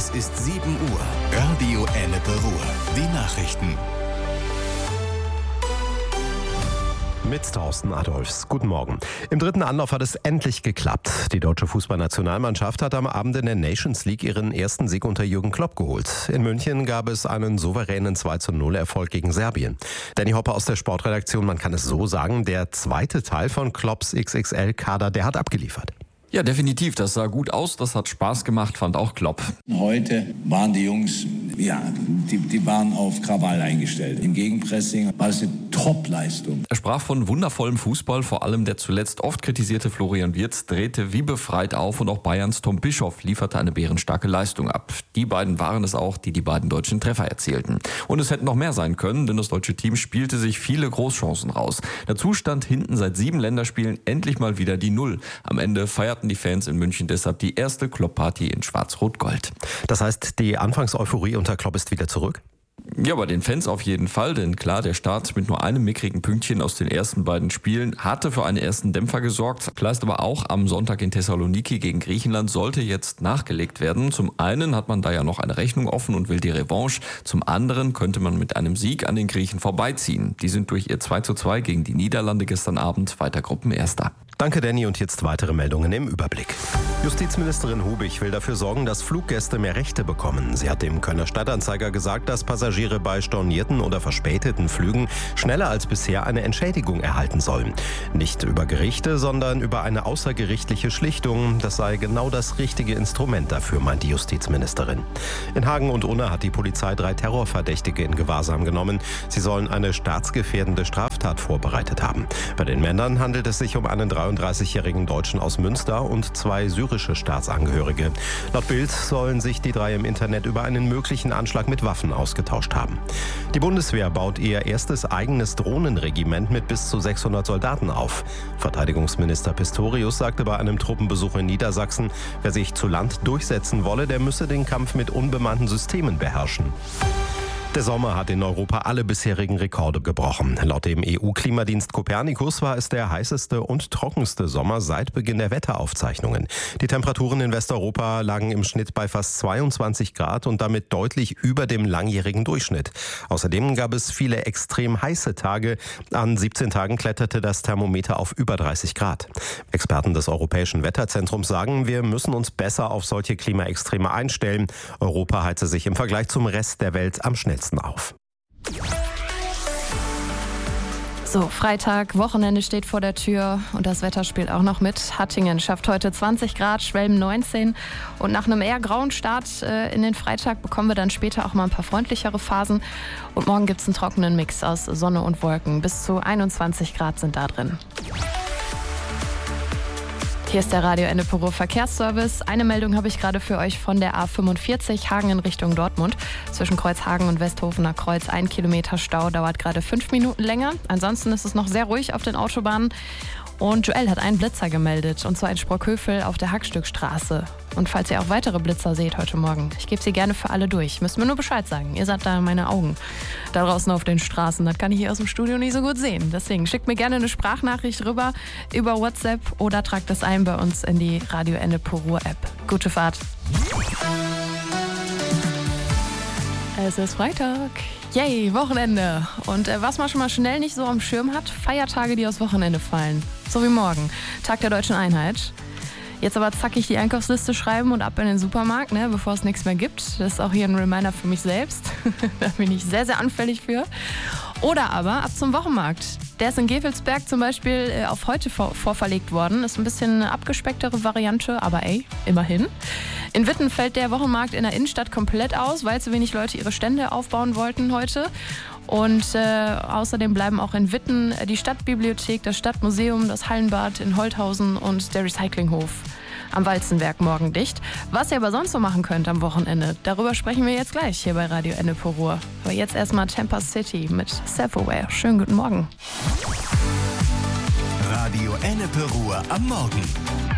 Es ist 7 Uhr. Radio Ennepe Ruhr. Die Nachrichten. Mit Thorsten Adolfs. Guten Morgen. Im dritten Anlauf hat es endlich geklappt. Die deutsche Fußballnationalmannschaft hat am Abend in der Nations League ihren ersten Sieg unter Jürgen Klopp geholt. In München gab es einen souveränen 2:0 Erfolg gegen Serbien. Danny Hopper aus der Sportredaktion, man kann es so sagen, der zweite Teil von Klopps XXL-Kader, der hat abgeliefert. Ja, definitiv. Das sah gut aus. Das hat Spaß gemacht, fand auch Klopp. Heute waren die Jungs, die waren auf Krawall eingestellt. Im Gegenpressing war es eine Top-Leistung. Er sprach von wundervollem Fußball. Vor allem der zuletzt oft kritisierte Florian Wirtz drehte wie befreit auf und auch Bayerns Tom Bischoff lieferte eine bärenstarke Leistung ab. Die beiden waren es auch, die beiden deutschen Treffer erzielten. Und es hätten noch mehr sein können, denn das deutsche Team spielte sich viele Großchancen raus. Dazu stand hinten seit 7 Länderspielen endlich mal wieder die Null. Am Ende feierten die Fans in München deshalb die erste Klopp-Party in Schwarz-Rot-Gold. Das heißt, die Anfangseuphorie unter Klopp ist wieder zurück? Ja, bei den Fans auf jeden Fall, denn klar, der Start mit nur einem mickrigen Pünktchen aus den ersten beiden Spielen hatte für einen ersten Dämpfer gesorgt. Klar ist aber auch, am Sonntag in Thessaloniki gegen Griechenland sollte jetzt nachgelegt werden. Zum einen hat man da ja noch eine Rechnung offen und will die Revanche. Zum anderen könnte man mit einem Sieg an den Griechen vorbeiziehen. Die sind durch ihr 2:2 gegen die Niederlande gestern Abend weiter Gruppenerster. Danke, Danny. Und jetzt weitere Meldungen im Überblick. Justizministerin Hubig will dafür sorgen, dass Fluggäste mehr Rechte bekommen. Sie hat dem Kölner Stadtanzeiger gesagt, dass Passagiere bei stornierten oder verspäteten Flügen schneller als bisher eine Entschädigung erhalten sollen. Nicht über Gerichte, sondern über eine außergerichtliche Schlichtung. Das sei genau das richtige Instrument dafür, meint die Justizministerin. In Hagen und Unna hat die Polizei 3 Terrorverdächtige in Gewahrsam genommen. Sie sollen eine staatsgefährdende Straftat vorbereitet haben. Bei den Männern handelt es sich um einen 33-jährigen Deutschen aus Münster und 2 syrische Staatsangehörige. Laut Bild sollen sich die 3 im Internet über einen möglichen Anschlag mit Waffen ausgetauscht haben. Die Bundeswehr baut ihr erstes eigenes Drohnenregiment mit bis zu 600 Soldaten auf. Verteidigungsminister Pistorius sagte bei einem Truppenbesuch in Niedersachsen, wer sich zu Land durchsetzen wolle, der müsse den Kampf mit unbemannten Systemen beherrschen. Der Sommer hat in Europa alle bisherigen Rekorde gebrochen. Laut dem EU-Klimadienst Copernicus war es der heißeste und trockenste Sommer seit Beginn der Wetteraufzeichnungen. Die Temperaturen in Westeuropa lagen im Schnitt bei fast 22 Grad und damit deutlich über dem langjährigen Durchschnitt. Außerdem gab es viele extrem heiße Tage. An 17 Tagen kletterte das Thermometer auf über 30 Grad. Experten des Europäischen Wetterzentrums sagen, wir müssen uns besser auf solche Klimaextreme einstellen. Europa heize sich im Vergleich zum Rest der Welt am schnellsten auf. So, Freitag, Wochenende steht vor der Tür und das Wetter spielt auch noch mit. Hattingen schafft heute 20 Grad, Schwelm 19 und nach einem eher grauen Start in den Freitag bekommen wir dann später auch mal ein paar freundlichere Phasen und morgen gibt es einen trockenen Mix aus Sonne und Wolken. Bis zu 21 Grad sind da drin. Hier ist der Radio Ennepe Ruhr Verkehrsservice. Eine Meldung habe ich gerade für euch von der A45 Hagen in Richtung Dortmund. Zwischen Kreuzhagen und Westhofener Kreuz 1 Kilometer Stau, dauert gerade 5 Minuten länger. Ansonsten ist es noch sehr ruhig auf den Autobahnen. Und Joel hat einen Blitzer gemeldet, und zwar in Sprockhövel auf der Hackstückstraße. Und falls ihr auch weitere Blitzer seht heute Morgen, ich gebe sie gerne für alle durch. Müsst mir nur Bescheid sagen. Ihr seid da meine Augen da draußen auf den Straßen. Das kann ich hier aus dem Studio nicht so gut sehen. Deswegen schickt mir gerne eine Sprachnachricht rüber über WhatsApp oder tragt das ein bei uns in die Radio Ennepe Ruhr App. Gute Fahrt. Es ist Freitag. Yay, Wochenende. Und was man schon mal schnell nicht so am Schirm hat, Feiertage, die aufs Wochenende fallen. So wie morgen, Tag der Deutschen Einheit. Jetzt aber zackig die Einkaufsliste schreiben und ab in den Supermarkt, ne, bevor es nichts mehr gibt. Das ist auch hier ein Reminder für mich selbst. Da bin ich sehr, sehr anfällig für. Oder aber ab zum Wochenmarkt. Der ist in Gevelsberg zum Beispiel auf heute vorverlegt worden. Ist ein bisschen eine abgespecktere Variante, aber ey, immerhin. In Witten fällt der Wochenmarkt in der Innenstadt komplett aus, weil zu wenig Leute ihre Stände aufbauen wollten heute. Und außerdem bleiben auch in Witten die Stadtbibliothek, das Stadtmuseum, das Hallenbad in Holthausen und der Recyclinghof am Walzenwerk morgen dicht. Was ihr aber sonst so machen könnt am Wochenende, darüber sprechen wir jetzt gleich hier bei Radio Ennepe Ruhr. Aber jetzt erstmal Tampa City mit Self-Aware. Schönen guten Morgen. Radio Ennepe Ruhr am Morgen.